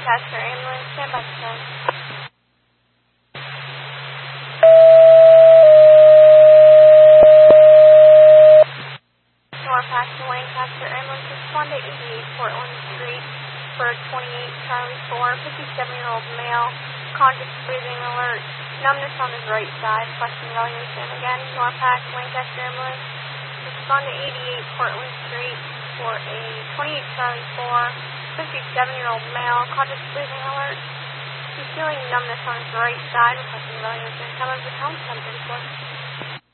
Lancaster ambulance, stand by 10. North Paxton Lancaster ambulance, respond to 88 Portland Street for 28 Charlie 4, 57-year-old male, conscious breathing alert, numbness on his right side, question evaluation. Again, North Paxton Lancaster ambulance, respond to 88 Portland Street for a 28 Charlie 4, 57-year-old male, conscious breathing alert. He's feeling numbness on his right side, requesting evaluation. How about the home temperature?